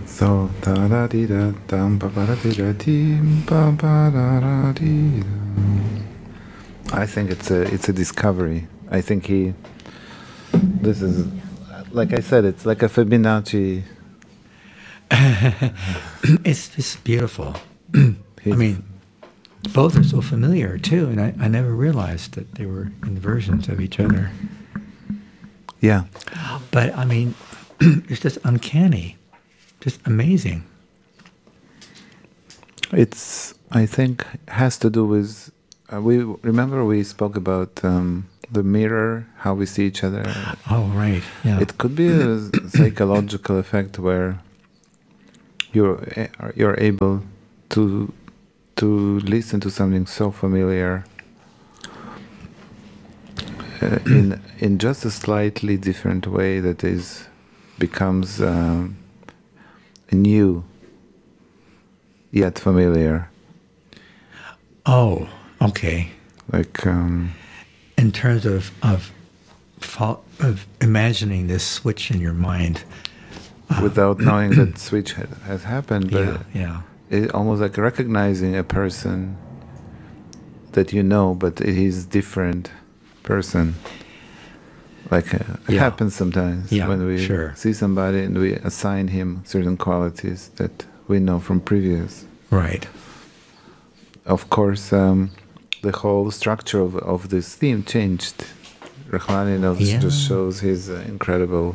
So da da di da dum ba ba da di da dim ba ba da da di da. I think it's a discovery. I think this is, like I said, it's like a Fibonacci. It's beautiful. I mean, both are so familiar too, and I never realized that they were inversions of each other. Yeah. But I mean, it's just uncanny, just amazing. It's, I think, has to do with, we spoke about the mirror, how we see each other. Oh, right. Yeah. It could be a psychological effect where you're able to listen to something so familiar in just a slightly different way that becomes new yet familiar. Oh, okay. Like in terms of imagining this switch in your mind, without knowing that switch has happened, but yeah. Almost like recognizing a person that you know, but he's different person. Like it happens sometimes when we see somebody and we assign him certain qualities that we know from previous. Right. Of course, the whole structure of this theme changed. Rachmaninoff just shows his incredible,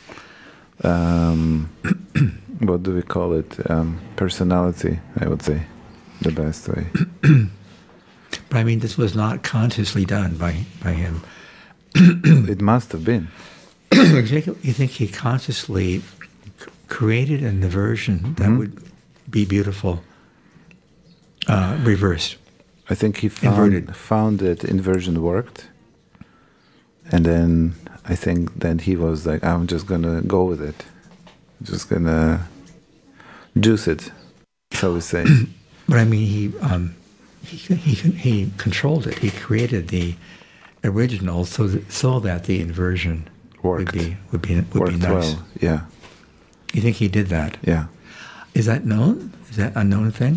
what do we call it? Personality, I would say, the best way. But I mean, this was not consciously done by him. It must have been. You think he consciously created an inversion that would be beautiful, reversed? I think he found that inversion worked. And then I think then he was like, I'm just going to go with it. Just going to juice it, so we say. But I mean, he controlled it. He created the original so that the inversion would be nice. Well, yeah. You think he did that? Yeah. Is that known? Is that a known thing?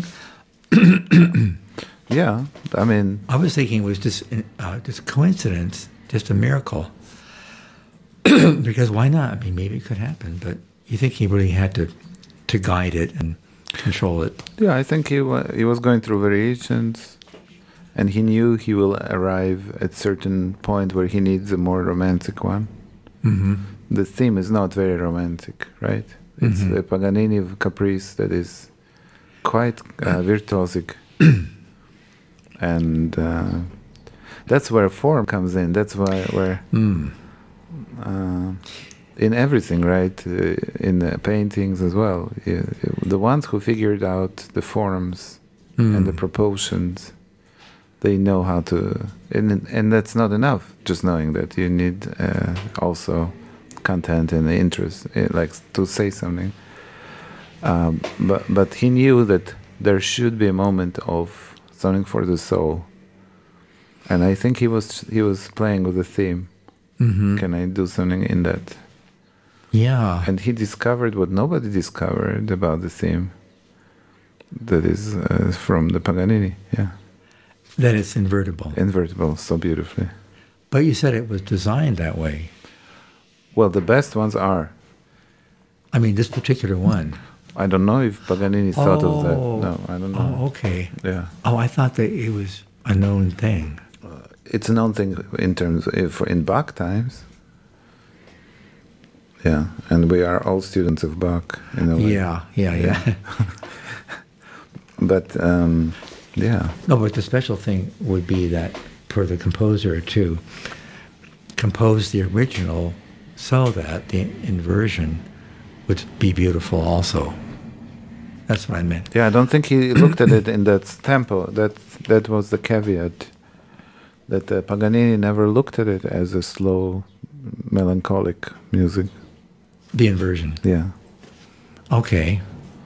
Yeah, I mean, I was thinking it was just coincidence, just a miracle. Because why not? I mean, maybe it could happen, but you think he really had to guide it and control it? Yeah, I think he was going through variations, and he knew he will arrive at certain point where he needs a more romantic one. Mm-hmm. The theme is not very romantic, right? It's a Paganini caprice that is quite virtuosic. And that's where form comes in. That's where in everything, right? In the paintings as well. The ones who figured out the forms and the proportions, they know how to. And that's not enough. Just knowing that you need also content and interest, like to say something. But he knew that there should be a moment of something for the soul, and I think he was playing with the theme. Can I do something in that? Yeah. And he discovered what nobody discovered about the theme. That is from the Paganini. Yeah. That it's invertible. Invertible, so beautifully. But you said it was designed that way. Well, the best ones are. I mean, this particular one. I don't know if Paganini thought of that. No, I don't know. Oh, okay. Yeah. Oh, I thought that it was a known thing. It's a known thing in terms in Bach times. Yeah, and we are all students of Bach in a way. Yeah. But yeah. No, but the special thing would be that for the composer to compose the original so that the inversion would be beautiful also. That's what I meant. Yeah, I don't think he looked at it in that tempo. That was the caveat. That Paganini never looked at it as a slow, melancholic music. The inversion. Yeah. Okay.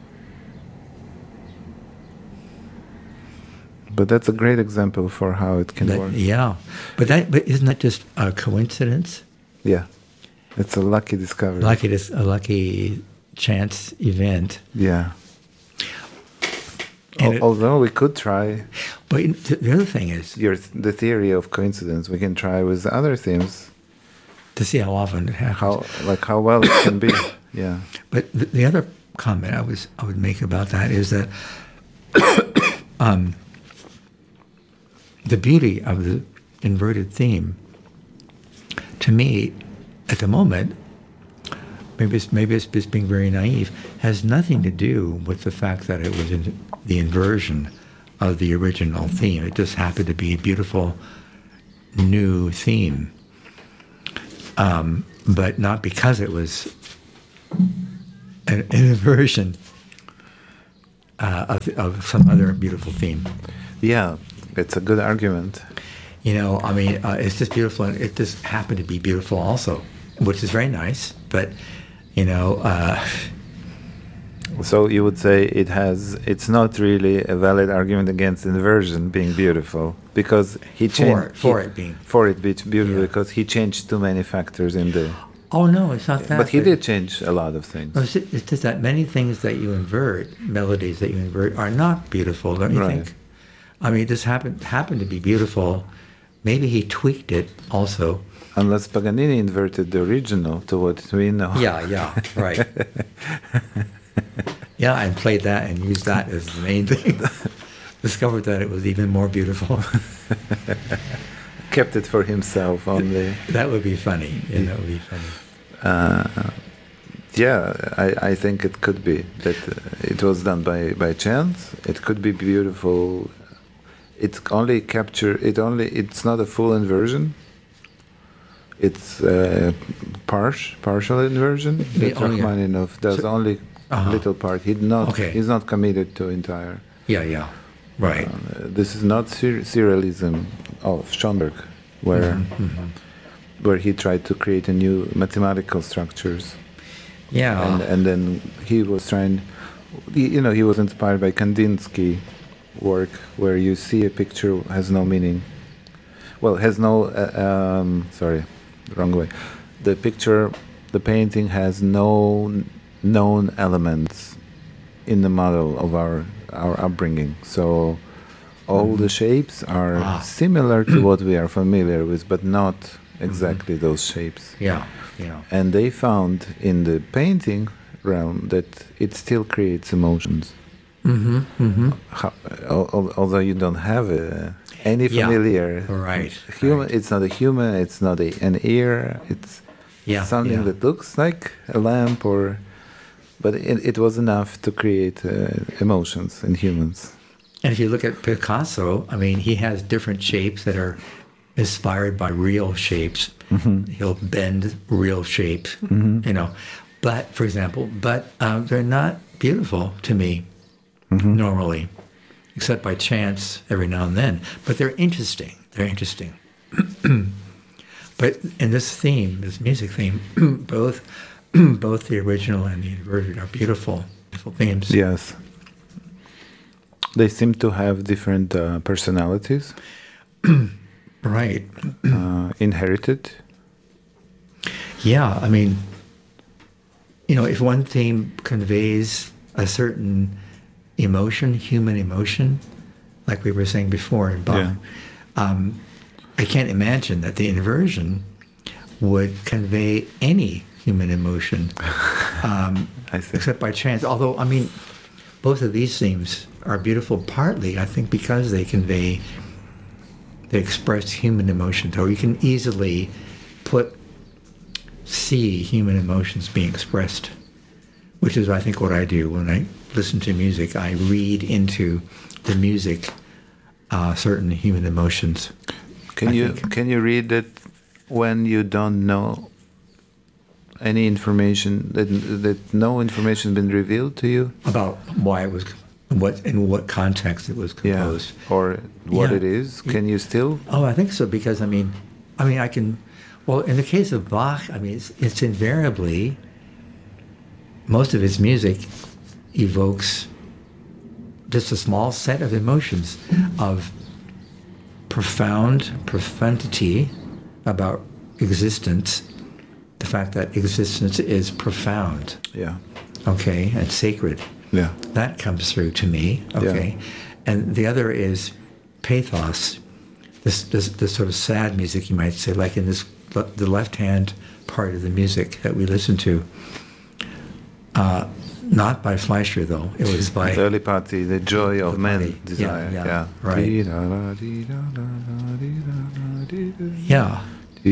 But that's a great example for how it can work. Yeah, but isn't that just a coincidence? Yeah, it's a lucky discovery. A lucky chance event. Yeah. And Although we could try but the other thing is the theory of coincidence, we can try with other themes. to see how often it happens. How well it can be. Yeah. But the other comment I would make about that is that the beauty of the inverted theme, to me, at the moment, maybe it's just being very naive, has nothing to do with the fact that it was the inversion of the original theme. It just happened to be a beautiful new theme, but not because it was an inversion of some other beautiful theme. Yeah, it's a good argument. You know, I mean, it's just beautiful, and it just happened to be beautiful also, which is very nice. But, you know, so you would say it's not really a valid argument against inversion being beautiful, because he changed for it being beautiful, yeah. because he changed too many factors in the. Oh no, it's not that. But he did change a lot of things. It's just that many things that you invert, melodies that you invert, are not beautiful, don't you think? I mean, this happened to be beautiful. Maybe he tweaked it also. Unless Paganini inverted the original to what we know. Yeah, right. Yeah, and played that and used that as the main thing. Discovered that it was even more beautiful. Kept it for himself only. That would be funny. Yeah, that would be funny. Yeah, I think it could be that it was done by chance. It could be beautiful. It's not a full inversion. It's partial inversion. That Rachmaninoff does only little part. He's not committed to entire. Yeah, right. This is not serialism of Schoenberg, where he tried to create a new mathematical structures. Yeah, and then he was trying. He was inspired by Kandinsky work, where you see a picture has no meaning. Well, has no. Sorry, wrong way. The painting has no known elements in the model of our upbringing. So all the shapes are similar to what we are familiar with, but not exactly those shapes. Yeah. And they found in the painting realm that it still creates emotions. Although you don't have any familiar human, it's not a human, it's not an ear, it's something that looks like a lamp, but it was enough to create emotions in humans. And if you look at Picasso, I mean, he has different shapes that are inspired by real shapes. He'll bend real shapes, But, for example, they're not beautiful to me normally, except by chance every now and then. But they're interesting. But in this music theme, both the original and the inverted are beautiful themes. Yes. They seem to have different personalities. Right. Inherited. Yeah, I mean, if one theme conveys a certain emotion, human emotion, like we were saying before in Bach, I can't imagine that the inversion would convey any human emotion, except by chance. Although, I mean, both of these themes are beautiful partly, I think, because they express human emotions, or you can easily see human emotions being expressed, which is, I think, what I do when I listen to music. I read into the music certain human emotions. Can you read it when you don't know any information, that no information has been revealed to you about why it was, in what context it was composed, or what it is? Can you still? Oh, I think so, because I mean, I can. Well, in the case of Bach, I mean, it's invariably, most of his music evokes just a small set of emotions of profundity about existence, the fact that existence is profound. Yeah. okay, and sacred. Yeah. That comes through to me, okay. And the other is pathos, this sort of sad music, you might say, like in the left-hand part of the music that we listen to. Not by Fleischer, though. It was by... The early party, the joy of men desire. Yeah, right. Yeah.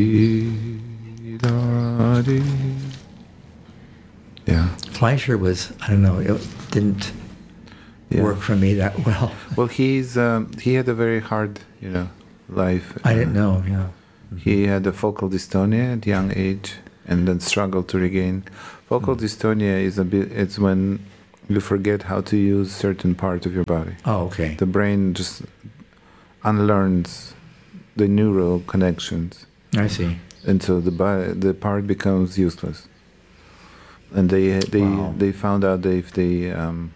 Yeah. Fleischer was, I don't know, it didn't work for me that well. Well, he had a very hard, life. I didn't know, yeah. He had a focal dystonia at young age and then struggled to regain. Focal dystonia it's when you forget how to use certain part of your body. Oh, okay. The brain just unlearns the neural connections. I see. And so the part becomes useless. And they found out that if they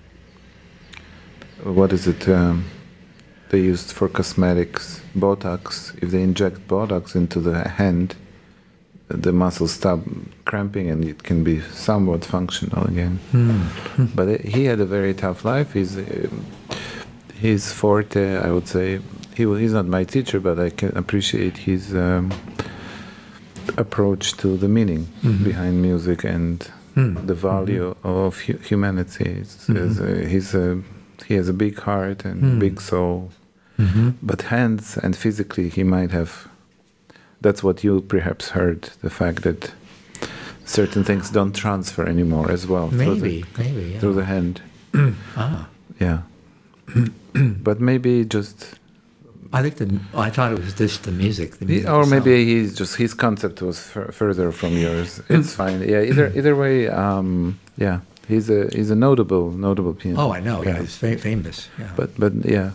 they used for cosmetics Botox. If they inject Botox into the hand, the muscles stop cramping and it can be somewhat functional again. But he had a very tough life. His forte, I would say, he's not my teacher, but I can appreciate his approach to the meaning behind music and the value of humanity. He has a big heart and big soul, but hands and physically he might have. That's what you perhaps heard, the fact that certain things don't transfer anymore as well. Maybe, through the hand. Yeah. But maybe just... I thought it was just the music. Or maybe his concept was further from yours. It's fine. Yeah, either way, yeah. He's a notable pianist. Oh, I know. Yeah, he's famous. Yeah. But yeah.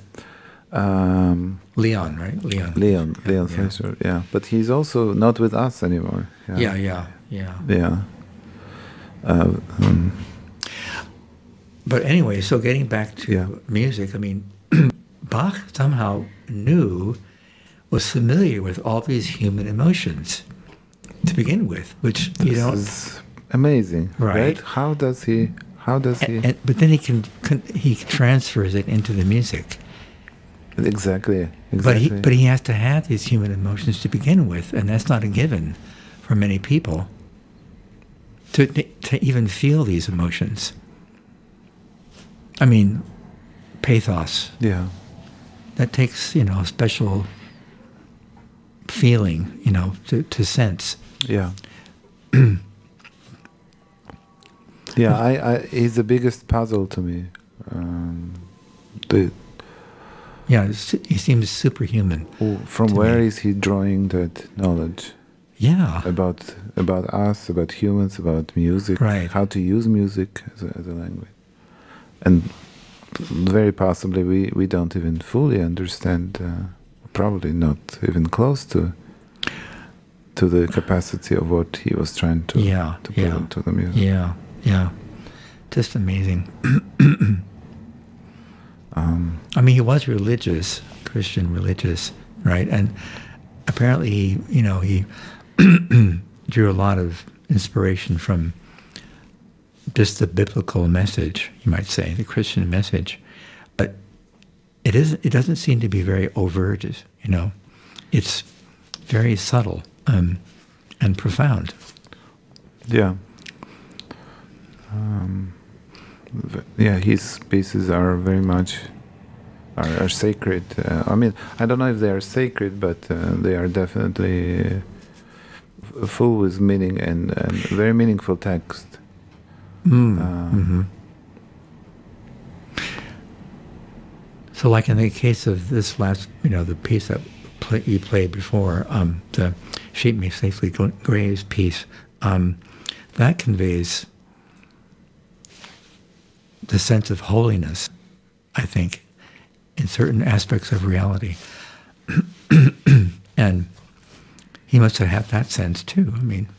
Leon, right? Leon Fleischer, yeah. But he's also not with us anymore. Yeah. But anyway, so getting back to music, I mean, Bach somehow was familiar with all these human emotions to begin with, which you don't... This is amazing, right? How does he... But then he transfers it into the music. Exactly. But he has to have these human emotions to begin with, and that's not a given for many people to even feel these emotions. I mean, pathos. Yeah. That takes, a special feeling, to sense. Yeah. Yeah, he's the biggest puzzle to me. He seems superhuman. From where is he drawing that knowledge? Yeah. About us, about humans, about music, right. How to use music as a language. And very possibly we don't even fully understand, probably not even close to the capacity of what he was trying to put into the music. Yeah. Just amazing. I mean, he was religious, Christian religious, right? And apparently, he drew a lot of inspiration from just the biblical message, you might say, the Christian message. But it doesn't seem to be very overt, It's very subtle and profound. Yeah. His pieces are very much are sacred. I mean, I don't know if they are sacred, but they are definitely full with meaning and very meaningful text. So, like in the case of this last, the piece that you played before, the "Sheep May Safely Graze" piece, that conveys the sense of holiness, I think, in certain aspects of reality. And he must have had that sense too. I mean,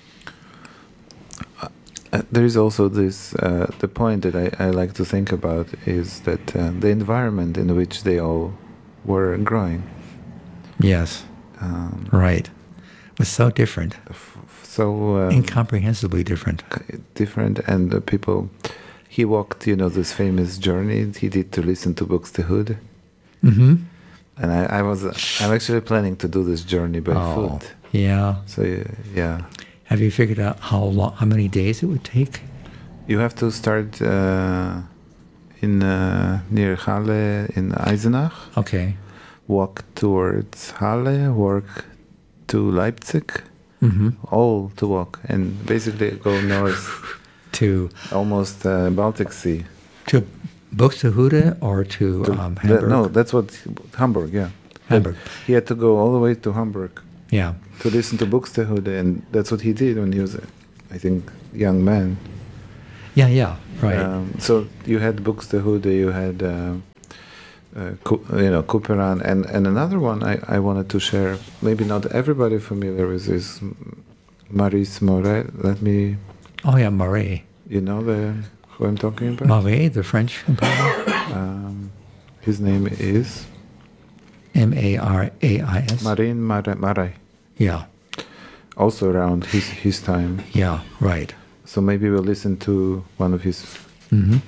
there is also this, the point that I like to think about is that the environment in which they all were growing. Yes, right. was so different, so incomprehensibly different. different, and people. He walked, this famous journey he did to listen to Buxtehude. Mm-hmm. And I'm actually planning to do this journey by foot. Yeah. So yeah. Have you figured out how many days it would take? You have to start in near Halle in Eisenach. Okay. Walk towards Halle, walk to Leipzig, all to walk, and basically go north to almost Baltic Sea. To Buxtehude or to Hamburg? No, that's what Hamburg. Yeah, Hamburg. He had to go all the way to Hamburg. Yeah. To listen to Buxtehude, and that's what he did when he was, I think, young man. Yeah, right. So you had Buxtehude, you had, Couperin, and another one I wanted to share. Maybe not everybody familiar with is Maurice Mauret. Oh yeah, Mauret. You know who I'm talking about? Mauret, the French composer. His name is Marais. Marine Marais. Yeah. Also around his time. Yeah, right. So maybe we'll listen to one of his